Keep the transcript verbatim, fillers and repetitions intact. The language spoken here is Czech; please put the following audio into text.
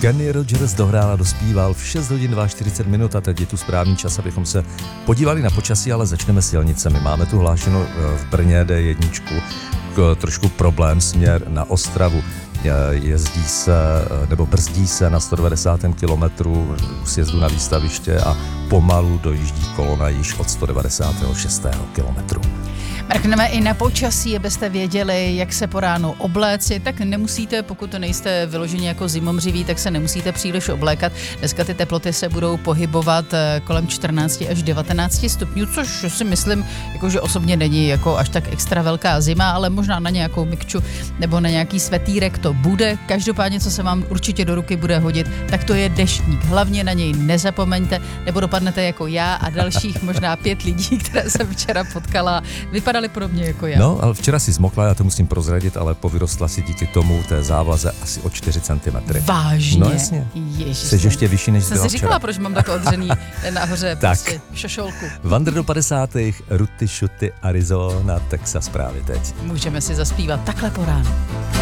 Kenny Rogers dohrál a dospíval v šest hodin čtyřicet dva minut a teď je tu správný čas, abychom se podívali na počasí, ale začneme silnicemi. Máme tu hlášeno v Brně D jedna, trošku problém směr na Ostravu. Jezdí se, nebo brzdí se na sto devadesátém kilometru u sjezdu na výstaviště a pomalu dojíždí kolona již od sto devadesátého šestého kilometru. Mrkneme i na počasí, abyste věděli, jak se po ránu obléci, tak nemusíte, pokud to nejste vyloženi jako zimomřiví, tak se nemusíte příliš oblékat. Dneska ty teploty se budou pohybovat kolem čtrnáct až devatenáct stupňů, což si myslím, jako, že osobně není jako až tak extra velká zima, ale možná na nějakou mikču nebo na nějaký svetýrek to bude. Každopádně, co se vám určitě do ruky bude hodit, tak to je deštník. Hlavně na něj nezapomeňte, nebo dopadnete jako já a dalších možná pět lidí, které jsem včera potkala. Vypadali podobně jako já. No, ale včera si zmokla, já to musím prozradit, ale povyrostla si díky tomu té závlaze asi o čtyři centimetry. Vážně? No jasně. Ježiš. Jsi ještě vyšší, než Jsem byla si říkala, včera. proč mám tak odřený nahoře prostě šošolku. Wander do padesátých, Ruty, Šuty, Arizona, Texas právě teď. Můžeme si zaspívat takhle po ránu.